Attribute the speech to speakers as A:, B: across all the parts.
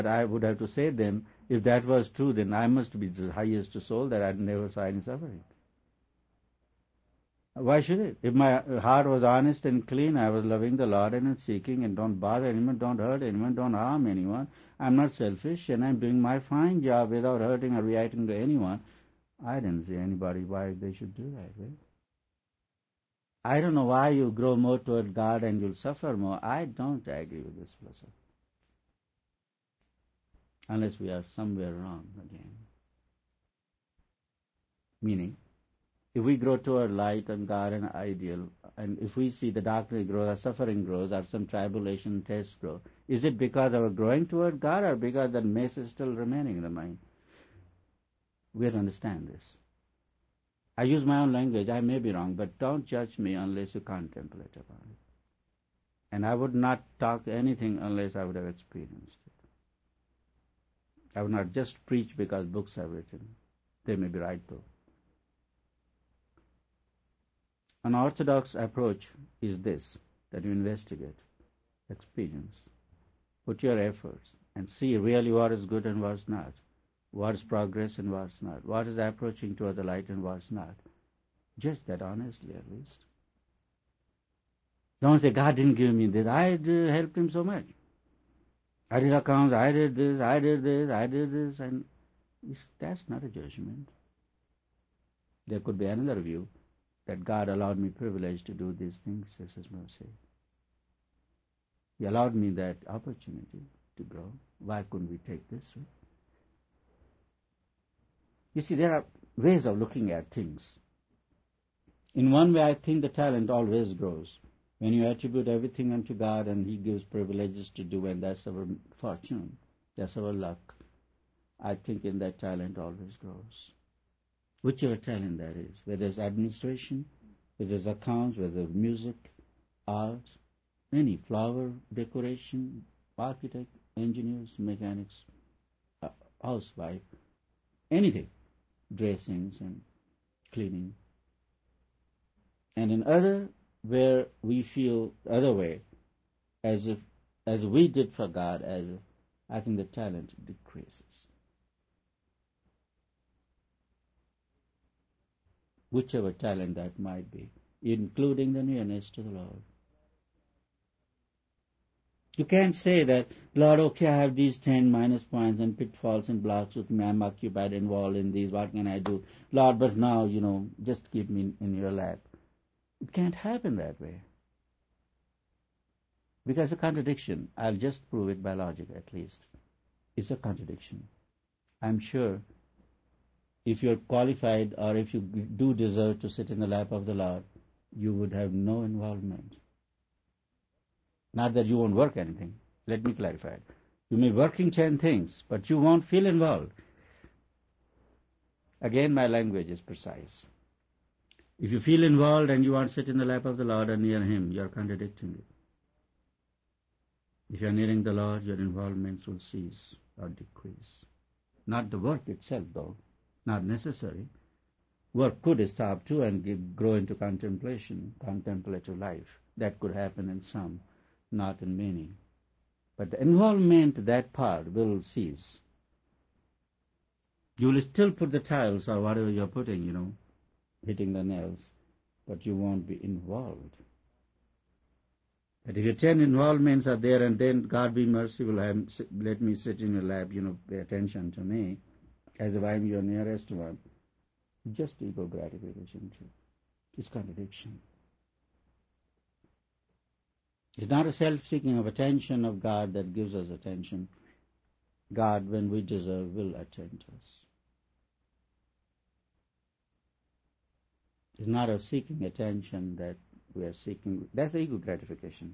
A: I would have to say them, if that was true, then I must be the highest soul that I never saw any suffering. Why should it? If my heart was honest and clean, I was loving the Lord and seeking and don't bother anyone, don't hurt anyone, don't harm anyone. I'm not selfish and I'm doing my fine job without hurting or reacting to anyone. I didn't see anybody why they should do that. Right? I don't know why you grow more toward God and you'll suffer more. I don't agree with this philosophy. Unless we are somewhere wrong again. Meaning, if we grow toward light and God and ideal, and if we see the darkness grows, our suffering grows, or some tribulation, tests grow, is it because our growing toward God or because that mess is still remaining in the mind? We have to understand this. I use my own language, I may be wrong, but don't judge me unless you contemplate about it. And I would not talk anything unless I would have experienced it. I would not just preach because books are written. They may be right though. An orthodox approach is this, that you investigate, experience, put your efforts, and see really what is good and what is not, what is progress and what is not, what is approaching toward the light and what is not. Judge that honestly at least. Don't say, God didn't give me this, I helped him so much. I did accounts, I did this, I did this, I did this, and that's not a judgment. There could be another view, that God allowed me privilege to do these things, as His mercy. He allowed me that opportunity to grow. Why couldn't we take this way? You see, there are ways of looking at things. In one way, I think the talent always grows. When you attribute everything unto God and He gives privileges to do, and that's our fortune, that's our luck, I think in that talent always grows. Whichever talent that is, whether it's administration, whether it's accounts, whether it's music, art, any flower decoration, architect, engineers, mechanics, housewife, anything, dressings and cleaning. And in other, where we feel the other way, as we did for God, I think the talent decreases. Whichever talent that might be, including the nearness to the Lord. You can't say that, Lord, okay, I have these 10 minus points and pitfalls and blocks with me, I'm occupied, involved in these, what can I do? Lord, but now, just keep me in your lap. It can't happen that way. Because it's a contradiction. I'll just prove it by logic at least. It's a contradiction. I'm sure if you're qualified or if you do deserve to sit in the lap of the Lord, you would have no involvement. Not that you won't work anything. Let me clarify. You may work in 10 things, but you won't feel involved. Again, my language is precise. If you feel involved and you want to sit in the lap of the Lord and near Him, you are contradicting it. If you are nearing the Lord, your involvements will cease or decrease. Not the work itself, though. Not necessary. Work could stop too and grow into contemplation, contemplative life. That could happen in some, not in many. But the involvement, that part, will cease. You will still put the tiles or whatever you're putting, hitting the nails, but you won't be involved. But if your 10 involvements are there and then God be merciful, let me sit in your lap, pay attention to me, as if I'm your nearest one, just ego gratification too. It's contradiction. It's not a self-seeking of attention of God that gives us attention. God, when we deserve, will attend to us. It's not a seeking attention that we are seeking. That's ego gratification.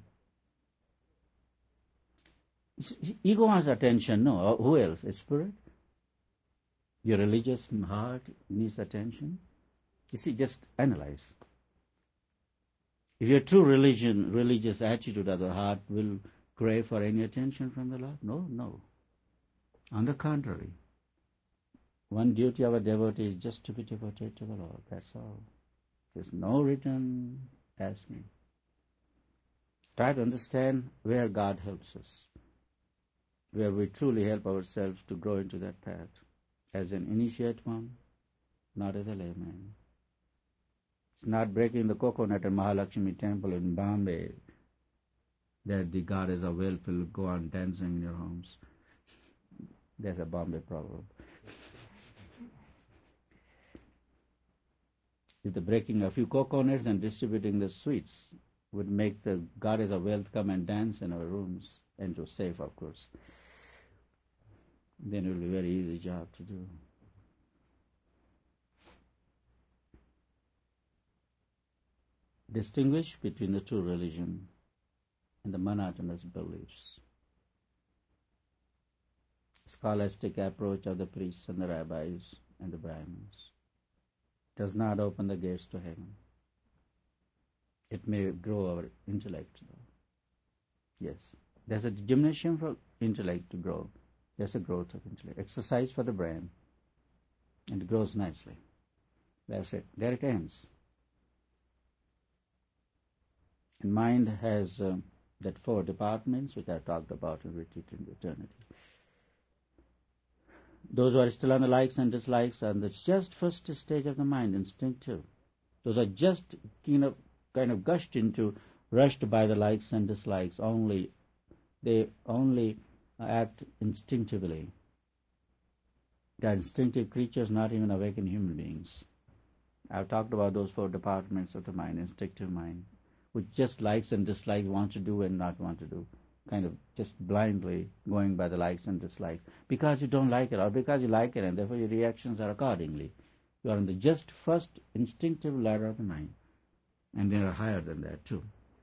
A: Ego wants attention, no. Who else? A spirit? Your religious heart needs attention. You see, just analyze. If your true religious attitude of the heart will crave for any attention from the Lord? No. On the contrary, one duty of a devotee is just to be devoted to the Lord. That's all. There's no return asking. Try to understand where God helps us. where we truly help ourselves to grow into that path as an initiate one, not as a layman. It's not breaking the coconut at Mahalakshmi temple in Bombay that the goddess of wealth will go on dancing in your homes. There's a Bombay proverb. If the breaking a few coconuts and distributing the sweets would make the goddess of wealth come and dance in our rooms, and to safe, of course, then it will be a very easy job to do. Distinguish between the true religion and the monotonous beliefs. Scholastic approach of the priests and the rabbis and the Brahmins does not open the gates to heaven. It may grow our intellect, though. Yes, there's a gymnasium for intellect to grow. There's a growth of intellect. Exercise for the brain, and it grows nicely. That's it. There it ends. And mind has that 4 departments which I talked about in Retreat into Eternity. Those who are still on the likes and dislikes are the just first stage of the mind, instinctive. Those are just kind of gushed into, rushed by the likes and dislikes. They only act instinctively. They are instinctive creatures, not even awakened human beings. I've talked about those 4 departments of the mind, instinctive mind, which just likes and dislikes, wants to do and not want to do, kind of just blindly going by the likes and dislikes, because you don't like it, or because you like it, and therefore your reactions are accordingly. You are on the just first instinctive ladder of the mind, and they are higher than that too.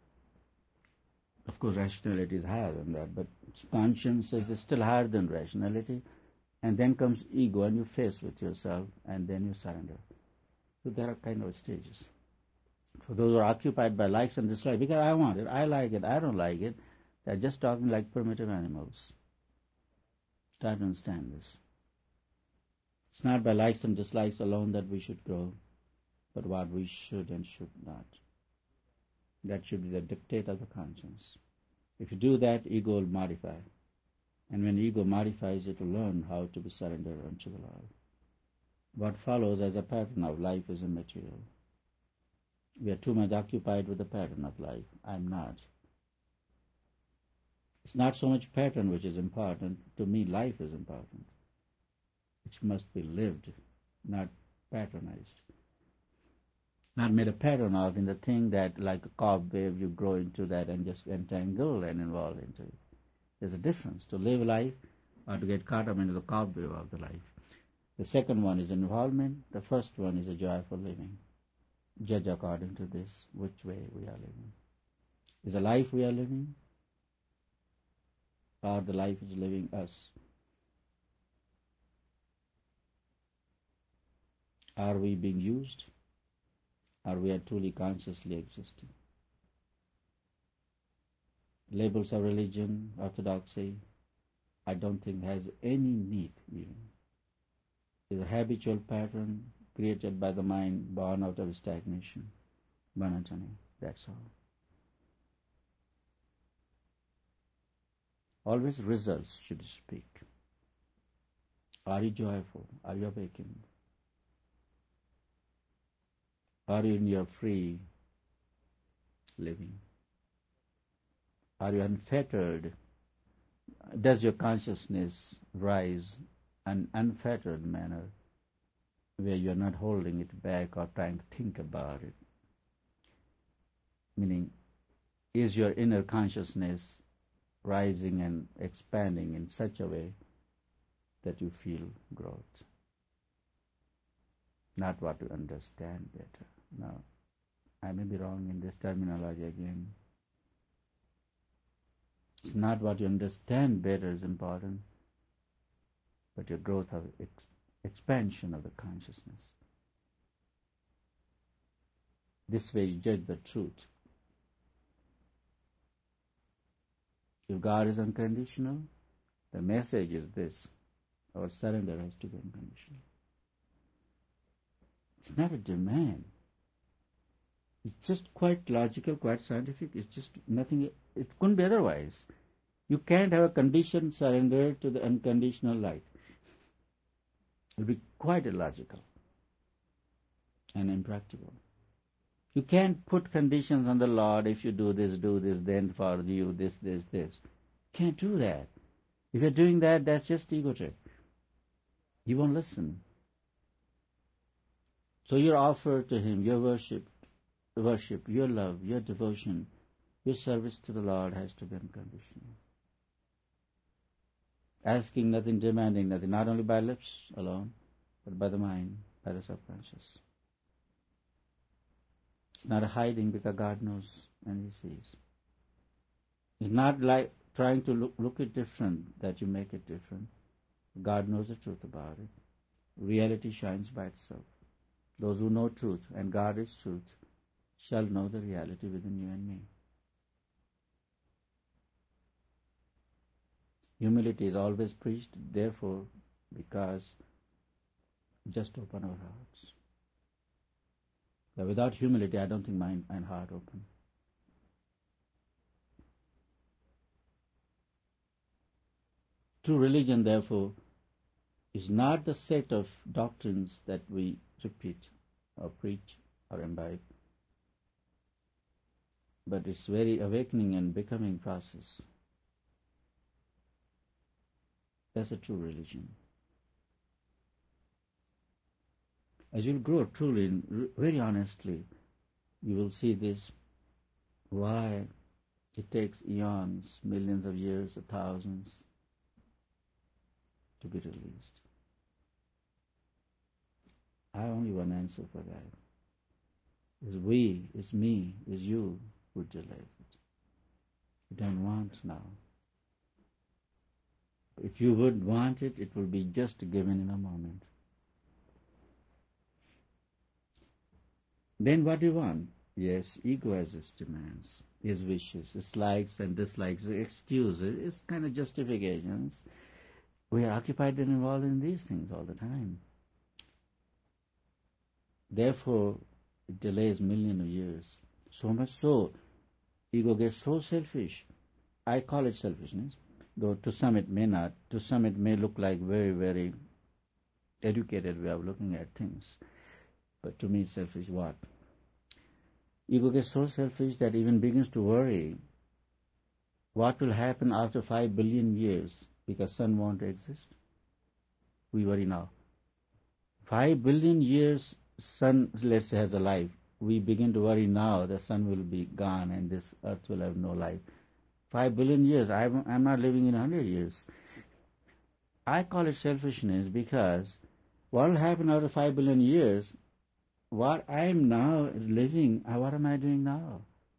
A: Of course, rationality is higher than that, but conscience is still higher than rationality, and then comes ego, and you face with yourself, and then you surrender. So there are kind of stages. For those who are occupied by likes and dislikes, because I want it, I like it, I don't like it, they're just talking like primitive animals. Try to understand this. It's not by likes and dislikes alone that we should grow, but what we should and should not. That should be the dictate of the conscience. If you do that, ego will modify. And when ego modifies, it will learn how to be surrendered unto the Lord. What follows as a pattern of life is immaterial. We are too much occupied with the pattern of life. I'm not. It's not so much pattern which is important. To me, life is important. It must be lived, not patternized. Not made a pattern of in the thing that, like a cobweb, you grow into that and just entangle and involve into it. There's a difference to live life or to get caught up into the cobweb of the life. The second one is involvement. The first one is a joyful living. Judge according to this, which way we are living. Is the life we are living, or the life is living us? Are we being used, or we are truly consciously existing? Labels of religion, orthodoxy, I don't think has any need even. It's a habitual pattern created by the mind, born out of stagnation, monotony, that's all. Always results should speak. Are you joyful? Are you awakened? Are you in your free living? Are you unfettered? Does your consciousness rise in an unfettered manner, where you are not holding it back or trying to think about it? Meaning, is your inner consciousness rising and expanding in such a way that you feel growth? Not what you understand better. No, I may be wrong in this terminology again. It's not what you understand better is important, but your growth of expansion of the consciousness. This way you judge the truth. If God is unconditional, the message is this: our surrender has to be unconditional. It's not a demand. It's just quite logical, quite scientific. It's just nothing. It couldn't be otherwise. You can't have a conditioned surrender to the unconditional light. It will be quite illogical and impractical. You can't put conditions on the Lord. If you do this, then for you, this. Can't do that. If you're doing that, that's just ego trip. He won't listen. So your offer to Him, your worship, your love, your devotion, your service to the Lord has to be unconditional. Asking nothing, demanding nothing, not only by lips alone, but by the mind, by the subconscious. It's not a hiding because God knows and He sees. It's not like trying to look it different that you make it different. God knows the truth about it. Reality shines by itself. Those who know truth, and God is truth, shall know the reality within you and me. Humility is always preached, therefore, because just open our hearts. But without humility, I don't think mind and heart open. True religion, therefore, is not the set of doctrines that we repeat or preach or imbibe, but it's very awakening and becoming process. That's a true religion. As you'll grow truly, very honestly, you will see this, why it takes eons, millions of years, thousands, to be released. I have only one answer for that. Is we, is me, is you who delay it. You don't want now. If you would want it, it will be just given in a moment. Then what do you want? Yes, ego has its demands, its wishes, its likes and dislikes, excuses, its kind of justifications. We are occupied and involved in these things all the time. Therefore, it delays millions of years. So much so, ego gets so selfish. I call it selfishness, though to some it may not. To some it may look like very, very educated way of looking at things. But to me, selfish what? Ego gets so selfish that even begins to worry what will happen after 5 billion years because sun won't exist. We worry now. 5 billion years sun, let's say, has a life. We begin to worry now the sun will be gone and this earth will have no life. 5 billion years, I'm not living in 100 years. I call it selfishness because what will happen after 5 billion years, what I am now living, what am I doing now?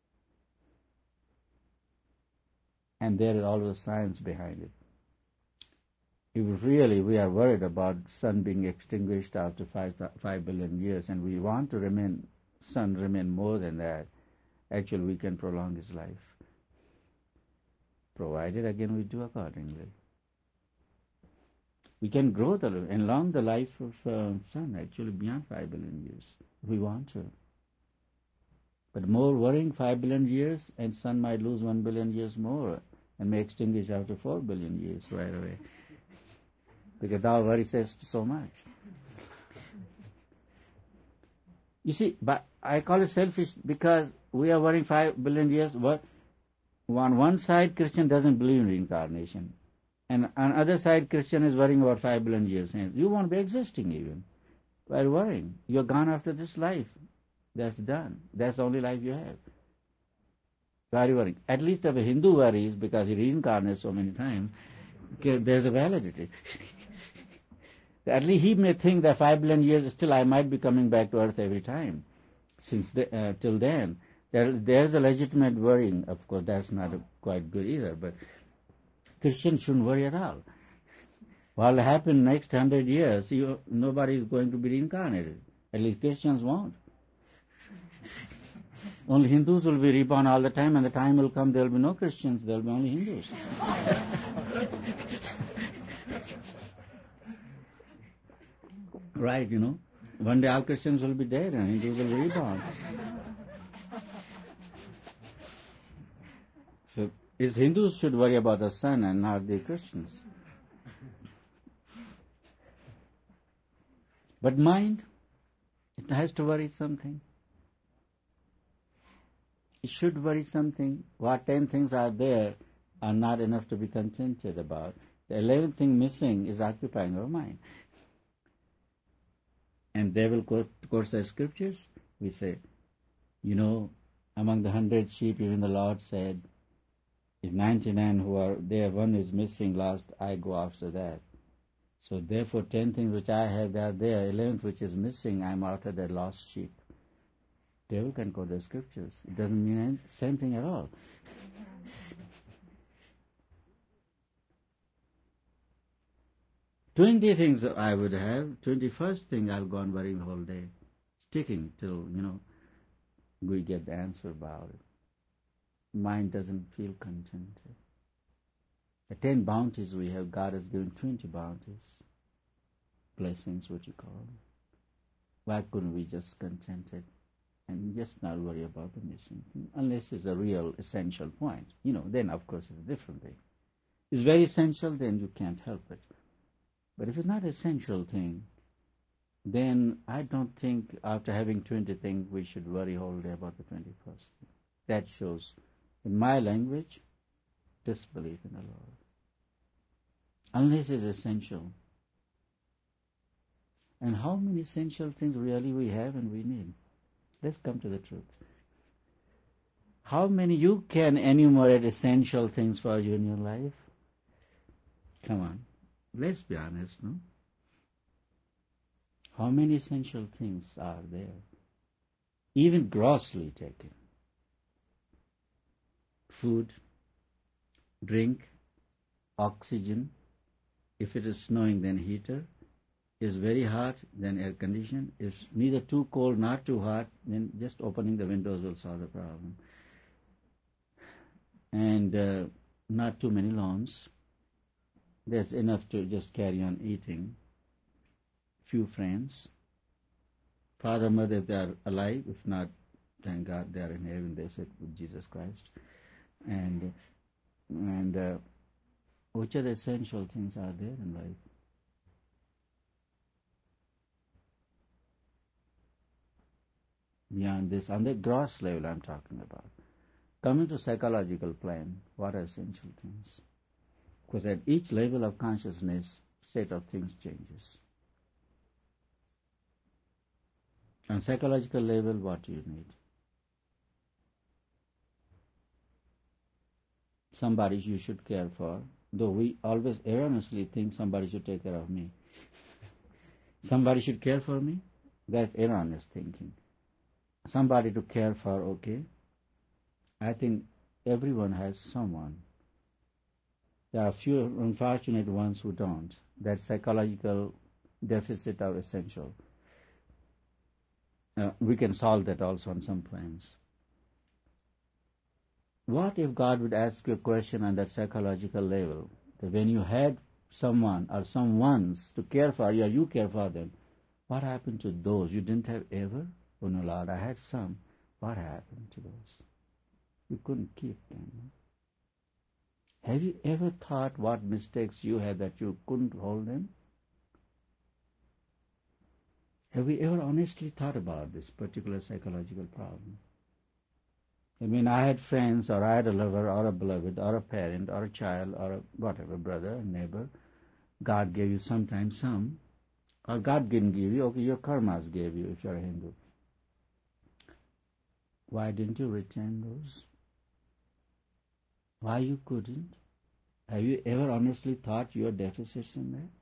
A: And there is always science behind it. If really we are worried about sun being extinguished after 5 billion years and we want to sun remain more than that, actually we can prolong his life. Provided again we do accordingly. We can grow enlong the life of sun actually beyond 5 billion years if we want to. But more worrying 5 billion years and sun might lose 1 billion years more and may extinguish after 4 billion years right away. Because thou worriest so much. You see, but I call it selfish because we are worrying 5 billion years. On one side, Christian doesn't believe in reincarnation. And on the other side, Christian is worrying about 5 billion years. You won't be existing even. While worrying. You're gone after this life. That's done. That's the only life you have. Why are you worrying? At least if a Hindu worries because he reincarnates so many times, there's a validity. At least he may think that 5 billion years still I might be coming back to earth every time. Till then, there's a legitimate worrying. Of course, that's not quite good either. But Christians shouldn't worry at all. What will happen next 100 years? Nobody is going to be reincarnated. At least Christians won't. Only Hindus will be reborn all the time, and the time will come there will be no Christians. There will be only Hindus. Right, one day all Christians will be dead and Hindus will be reborn. So is Hindus should worry about the sun and not the Christians. But mind, it has to worry something. It should worry something. What 10 things are there are not enough to be contented about. The 11th thing missing is occupying our mind. And they will quote the scriptures. We say, among the 100 sheep, even the Lord said, if 99 who are there, one is missing, lost, I go after that. So therefore 10 things which I have, they are there. 11th which is missing, I am after that lost sheep. Devil can quote the scriptures. It doesn't mean same thing at all. 20 things I would have. 21st thing I'll go on worrying the whole day, sticking till we get the answer about it. Mind doesn't feel contented. The 10 bounties we have, God has given 20 bounties, blessings, what you call them. Why couldn't we just content it and just not worry about the missing thing, unless it's a real essential point? Then of course it's a different thing. It's very essential, then you can't help it. But if it's not an essential thing, then I don't think after having 20 things we should worry whole day about the 21st thing. That shows, in my language, disbelief in the Lord. Unless it's essential. And how many essential things really we have and we need? Let's come to the truth. How many you can enumerate essential things for you in your life? Come on. Let's be honest, no? How many essential things are there? Even grossly taken. Food, drink, oxygen. If it is snowing, then heater. Is very hot, then air condition. If neither too cold, not too hot, then just opening the windows will solve the problem. And not too many lawns. There's enough to just carry on eating. Few friends. Father, mother, if they are alive. If not, thank God they are in heaven, they said, with Jesus Christ. And which are the essential things are there in life? Beyond this, on the gross level I'm talking about. Coming to psychological plane, what are essential things? Because at each level of consciousness, state of things changes. On psychological level, what do you need? Somebody you should care for, though we always erroneously think somebody should take care of me. Somebody should care for me? That's erroneous thinking. Somebody to care for, okay. I think everyone has someone. There are few unfortunate ones who don't. That psychological deficit are essential. We can solve that also on some plans. What if God would ask you a question on that psychological level? That when you had someone or someones to care for you, or you care for them, what happened to those you didn't have ever? Oh no, Lord, I had some. What happened to those? You couldn't keep them. Have you ever thought what mistakes you had that you couldn't hold them? Have we ever honestly thought about this particular psychological problem? I mean, I had friends, or I had a lover, or a beloved, or a parent, or a child, or a whatever, brother, a neighbor. God gave you sometimes some, or God didn't give you, okay, your karmas gave you if you're a Hindu. Why didn't you retain those? Why you couldn't? Have you ever honestly thought your deficits in there?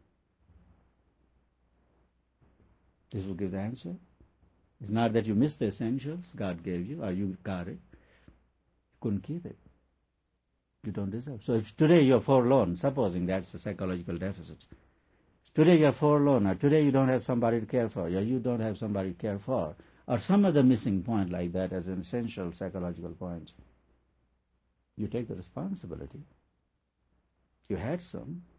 A: This will give the answer. It's not that you missed the essentials God gave you, or you got it. You couldn't keep it. You don't deserve. So if today you're forlorn, supposing that's a psychological deficit, today you're forlorn, or today you don't have somebody to care for, or you don't have somebody to care for, or some other missing point like that as an essential psychological point, you take the responsibility. You had some.